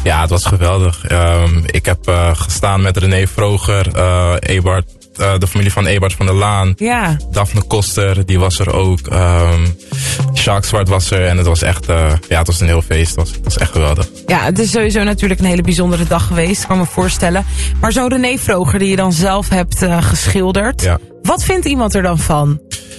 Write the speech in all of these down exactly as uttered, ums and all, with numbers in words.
Ja, het was geweldig. Um, ik heb uh, gestaan met René Vroger, uh, Ebert, uh, de familie van Ebert van der Laan. Ja. Daphne Koster, die was er ook. Um, Jacques Zwart was er en het was echt, uh, ja, het was een heel feest. Het was, het was echt geweldig. Ja, het is sowieso natuurlijk een hele bijzondere dag geweest, kan me voorstellen. Maar zo'n René Vroger die je dan zelf hebt uh, geschilderd. Ja. Wat vindt iemand er dan van?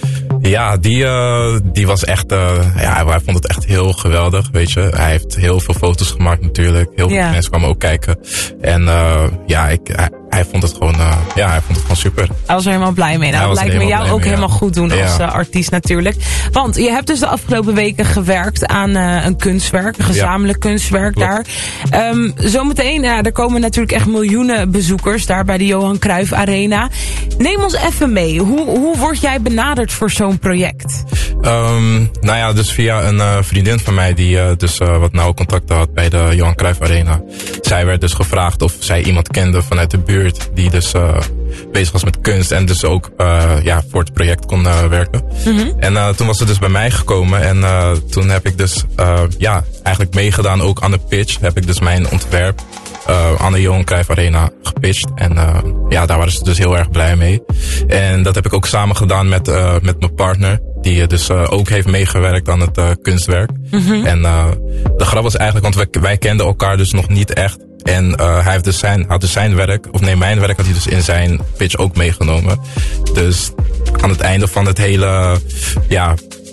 Ja, die, uh, die was echt, uh, ja, hij vond het echt heel geweldig, weet je. Hij heeft heel veel foto's gemaakt natuurlijk. Heel veel ja. mensen kwamen ook kijken. En uh, ja, ik, hij, hij vond het gewoon, uh, ja, hij vond het gewoon super. Hij was er helemaal blij mee. Nou, dat lijkt me jou ook mee, helemaal ja. goed doen als ja. uh, artiest natuurlijk. Want je hebt dus de afgelopen weken gewerkt aan uh, een kunstwerk, een gezamenlijk ja. kunstwerk Klopt. daar. Um, zometeen, ja, er komen natuurlijk echt miljoenen bezoekers daar bij de Johan Cruijff Arena. Neem ons even mee. Hoe, hoe word jij benaderd voor zo'n project? Um, nou ja, dus via een uh, vriendin van mij die uh, dus uh, wat nauwe contacten had bij de Johan Cruijff Arena. Zij werd dus gevraagd of zij iemand kende vanuit de buurt die dus uh, bezig was met kunst en dus ook uh, ja, voor het project kon uh, werken. Mm-hmm. En uh, toen was ze dus bij mij gekomen en uh, toen heb ik dus uh, ja, eigenlijk meegedaan ook aan de pitch. Heb ik dus mijn ontwerp Uh, aan de Johan Cruijff Arena gepitcht. En uh, ja, daar waren ze dus heel erg blij mee. En dat heb ik ook samen gedaan met, uh, met mijn partner. Die uh, dus uh, ook heeft meegewerkt aan het uh, kunstwerk. Mm-hmm. En uh, de grap was eigenlijk, want wij, wij kenden elkaar dus nog niet echt. En uh, hij heeft dus zijn, had dus zijn werk, of nee, mijn werk had hij dus in zijn pitch ook meegenomen. Dus aan het einde van het hele, ja,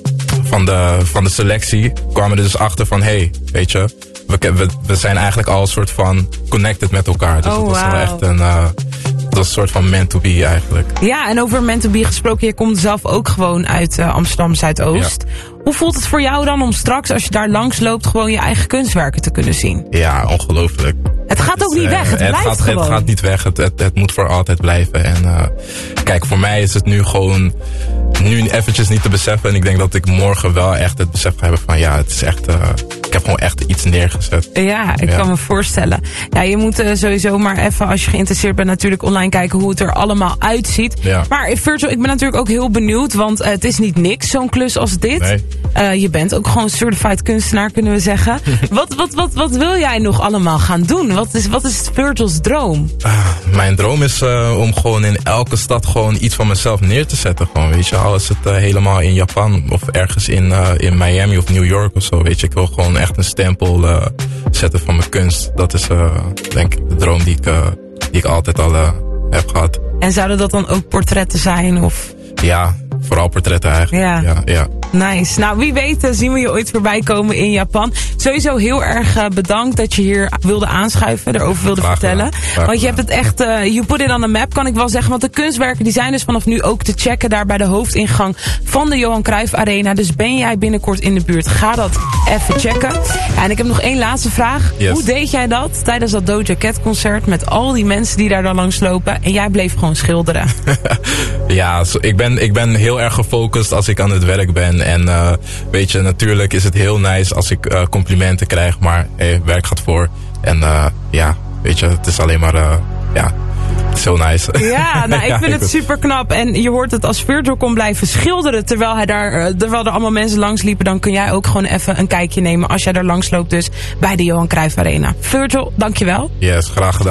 van de, van de selectie kwamen we dus achter van, hé, hey, weet je, We, we, we zijn eigenlijk al een soort van connected met elkaar. Dus oh, dat was wow. wel echt een, uh, dat was een soort van meant to be eigenlijk. Ja, en over meant to be gesproken, je komt zelf ook gewoon uit uh, Amsterdam Zuidoost. Ja. Hoe voelt het voor jou dan om straks, als je daar langs loopt, gewoon je eigen kunstwerken te kunnen zien? Ja, ongelooflijk. Het gaat het ook niet uh, weg, het, het blijft gaat, gewoon. Het gaat niet weg, het, het, het moet voor altijd blijven. En uh, kijk, voor mij is het nu gewoon, nu eventjes niet te beseffen. En ik denk dat ik morgen wel echt het besef ga hebben van, ja, het is echt, uh, ik heb gewoon echt iets neergezet. Ja, ik ja. kan me voorstellen. Ja, je moet uh, sowieso maar even, als je geïnteresseerd bent, natuurlijk online kijken hoe het er allemaal uitziet. Ja. Maar Virgil, ik ben natuurlijk ook heel benieuwd, want uh, het is niet niks, zo'n klus als dit. Nee. Uh, je bent ook gewoon certified kunstenaar, kunnen we zeggen. wat, wat, wat, wat wil jij nog allemaal gaan doen? Wat is, wat is Virgil's droom? Uh, mijn droom is uh, om gewoon in elke stad gewoon iets van mezelf neer te zetten. Gewoon, weet je, al is het uh, helemaal in Japan of ergens in, uh, in Miami of New York of zo. Weet je, ik wil gewoon echt een stempel uh, zetten van mijn kunst. Dat is uh, denk ik de droom die ik, uh, die ik altijd al uh, heb gehad. En zouden dat dan ook portretten zijn? Of? Ja, vooral portretten eigenlijk. Ja. Ja, ja. Nice. Nou, wie weet uh, zien we je ooit voorbij komen in Japan. Sowieso heel erg uh, bedankt dat je hier wilde aanschuiven, erover wilde Graag vertellen. Graag want gedaan. Je hebt het echt, uh, you put it on the map, kan ik wel zeggen. Want de kunstwerken die zijn dus vanaf nu ook te checken daar bij de hoofdingang van de Johan Cruijff Arena. Dus ben jij binnenkort in de buurt, ga dat even checken. Ja, en ik heb nog één laatste vraag. Yes. Hoe deed jij dat tijdens dat Doja Cat concert met al die mensen die daar dan langs lopen en jij bleef gewoon schilderen? Ja, ik ben, ik ben heel erg gefocust als ik aan het werk ben. En uh, weet je, natuurlijk is het heel nice als ik uh, complimenten krijg. Maar hey, werk gaat voor. En uh, ja, weet je, het is alleen maar, uh, ja, het is heel nice. Ja, nou, ik vind ja, het super knap. En je hoort het, als Virgil kon blijven schilderen terwijl, hij daar, uh, terwijl er allemaal mensen langs liepen, dan kun jij ook gewoon even een kijkje nemen als jij daar langs loopt dus bij de Johan Cruijff Arena. Virgil, dankjewel. Yes, graag gedaan.